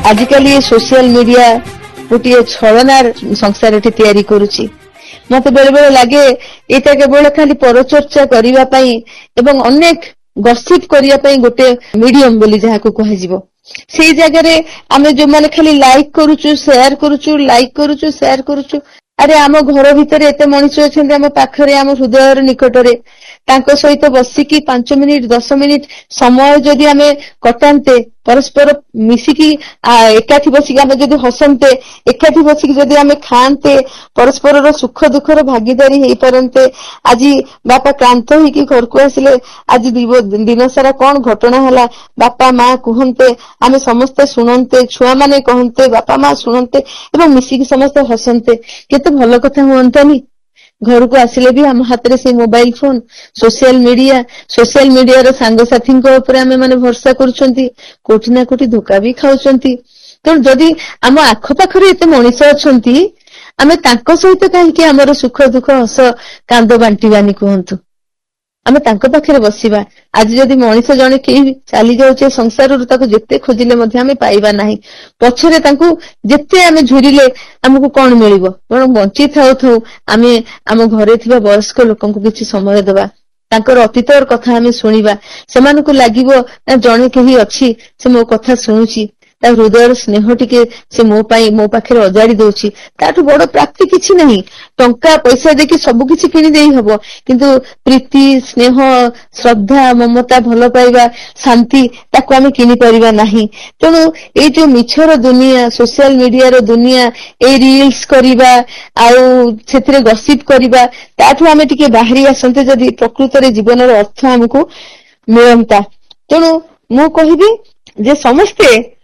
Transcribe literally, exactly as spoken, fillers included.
आजिकल ये social media गोटे छलनार संसार तैयारी करुची मत बेले बेले लगे यहाँ केवल खाली परचर्चा करने एवं अनेक गसिप करने गोटे मीडियम बोली जहाँ को कह से जगह आम जो मैंने खाली लाइक करुचु शेयर करुचु लाइक करुचु शेयर करुचु अरे आम घर भितर एत मनीष अच्छा आम पाखरे आम हृदय निकटरे तांको सहित बसिकी पांच मिनिट दस मिनिट समय जदि आम कटाते परस्पर मिसिकी एकाठी बसिकी आम जदि हसंते एकाठी बसिकी जदि आम खाते परस्पर सुख दुखर भागीदारी हो पारते आज बापा क्रांत होगी घर को आसिले आज दिन सारा कौन घटना है बापा माँ कहते आम समस्ते शुणते छुआ माने कहते बापा माँ शुणते एवं मिसिकी समस्ते हसंते केते भल कथा हुअंतानी घर को आसिले भी आम हाथ में से mobile phone social media social media रो सांगसाथी आमे माने भरसा करुछंती कोठी ना कोठी धोखा भी खाउछंती तो जदि आम आख पाखरे एते मनीष अछंती आमे तांको सहित काहेकि हमर सुख दुख हस कांद बांटीबानी कहंतु आमे तांको पाखरे बसिबा आज जदि मनीष जने के चली जाउचे संसार ताको जेते खोजिले मध्ये आमे पाइबा नाही पछरे तांको जेते आमे झुरिले हमकु कोन मिलिबो पण बंची थाउ थाउ आमे आम घरे थिबा वयस्क लोकंकु किछि समय देबा तांकर अतीतर कथा आमे सुनिबा सेमानकु लागिबो ना जने केही अछि से मो कथा सुनुची ता हृदय स्नेह टिके से मो पाई मो पाखरे अजाड़ी दउची ताठु बड़ प्राप्ति किछि नहीं टंका पैसा देखि सब किछि किनि देई हबो किंतु प्रीति स्नेह श्रद्धा ममता भलो पाइबा शांति ताको आमे किनि परिबा नाही तेनु ए जो मिछर दुनिया सोशल मीडिया रो दुनिया ए रील्स करिबा आउ सेथरे गसिप करिबा ताठु आमे टिके बाहरी आसंते जदी प्रकृत रे जीवन रो अर्थ हमकु मिलंता तेनु मु कहिबी जे समस्ते